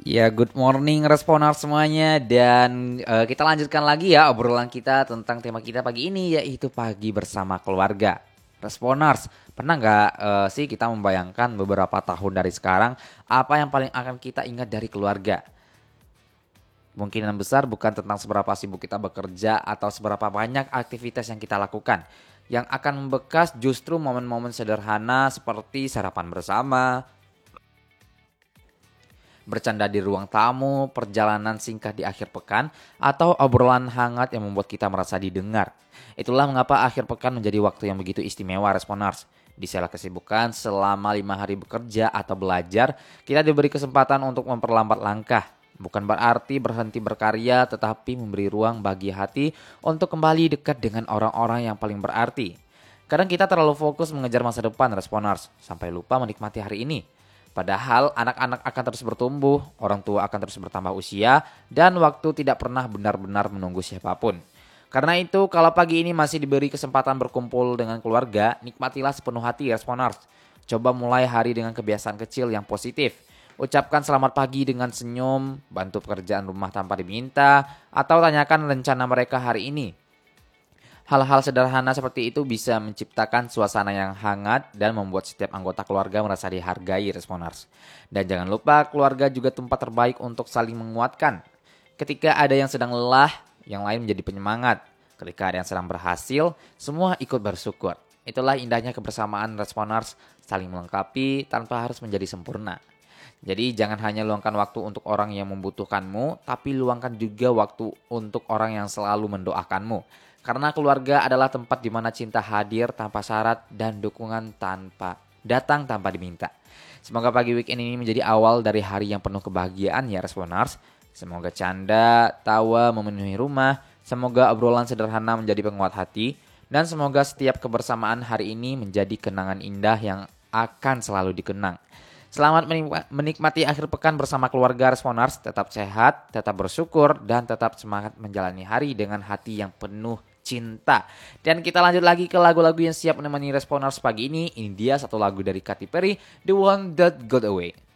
Ya, good morning Responer semuanya dan kita lanjutkan lagi ya obrolan kita tentang tema kita pagi ini yaitu pagi bersama keluarga. Responers, pernah nggak sih kita membayangkan beberapa tahun dari sekarang apa yang paling akan kita ingat dari keluarga? Kemungkinan besar bukan tentang seberapa sibuk kita bekerja atau seberapa banyak aktivitas yang kita lakukan. Yang akan membekas justru momen-momen sederhana seperti sarapan bersama, bercanda di ruang tamu, perjalanan singkat di akhir pekan, atau obrolan hangat yang membuat kita merasa didengar. Itulah mengapa akhir pekan menjadi waktu yang begitu istimewa Responers. Di sela kesibukan selama 5 hari bekerja atau belajar, kita diberi kesempatan untuk memperlambat langkah. Bukan berarti berhenti berkarya, tetapi memberi ruang bagi hati untuk kembali dekat dengan orang-orang yang paling berarti. Kadang kita terlalu fokus mengejar masa depan Responers, sampai lupa menikmati hari ini. Padahal anak-anak akan terus bertumbuh, orang tua akan terus bertambah usia, dan waktu tidak pernah benar-benar menunggu siapapun. Karena itu, kalau pagi ini masih diberi kesempatan berkumpul dengan keluarga, nikmatilah sepenuh hati Responers. Coba mulai hari dengan kebiasaan kecil yang positif. Ucapkan selamat pagi dengan senyum, bantu pekerjaan rumah tanpa diminta, atau tanyakan rencana mereka hari ini. Hal-hal sederhana seperti itu bisa menciptakan suasana yang hangat dan membuat setiap anggota keluarga merasa dihargai Responers. Dan jangan lupa keluarga juga tempat terbaik untuk saling menguatkan. Ketika ada yang sedang lelah, yang lain menjadi penyemangat. Ketika ada yang sedang berhasil, semua ikut bersyukur. Itulah indahnya kebersamaan Responers, saling melengkapi tanpa harus menjadi sempurna. Jadi jangan hanya luangkan waktu untuk orang yang membutuhkanmu, tapi luangkan juga waktu untuk orang yang selalu mendoakanmu. Karena keluarga adalah tempat di mana cinta hadir tanpa syarat dan dukungan datang tanpa diminta. Semoga pagi weekend ini menjadi awal dari hari yang penuh kebahagiaan ya Responers. Semoga canda, tawa memenuhi rumah, semoga obrolan sederhana menjadi penguat hati, dan semoga setiap kebersamaan hari ini menjadi kenangan indah yang akan selalu dikenang. Selamat menikmati akhir pekan bersama keluarga Responers. Tetap sehat, tetap bersyukur, dan tetap semangat menjalani hari dengan hati yang penuh cinta. Dan kita lanjut lagi ke lagu-lagu yang siap menemani Responers pagi ini. Ini dia satu lagu dari Katy Perry, The One That Got Away.